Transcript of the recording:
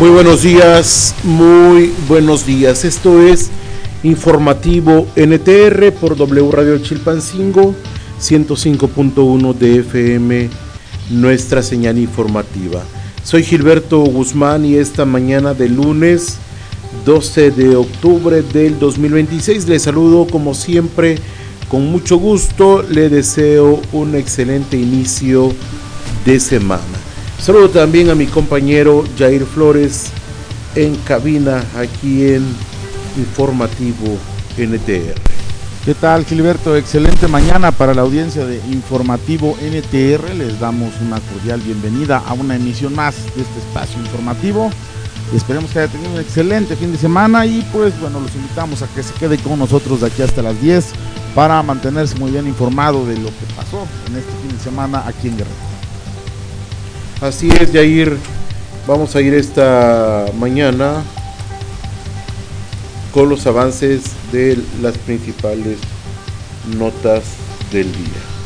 Muy buenos días. Esto es Informativo NTR por W Radio Chilpancingo, 105.1 de FM, nuestra señal informativa. Soy Gilberto Guzmán y esta mañana de lunes 12 de octubre del 2026 les saludo como siempre con mucho gusto. Le deseo un excelente inicio de semana. Saludo también a mi compañero Jair Flores en cabina aquí en Informativo NTR. ¿Qué tal, Gilberto? Excelente mañana para la audiencia de Informativo NTR. Les damos una cordial bienvenida a una emisión más de este espacio informativo. Esperemos que haya tenido un excelente fin de semana y pues bueno, los invitamos a que se quede con nosotros de aquí hasta las 10 para mantenerse muy bien informado de lo que pasó en este fin de semana aquí en Guerrero. Así es, Jair. Vamos a ir esta mañana con los avances de las principales notas del día.